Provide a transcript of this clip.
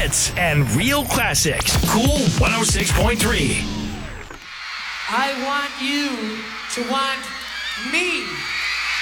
hits and real classics. Cool 106.3. I want you to want me.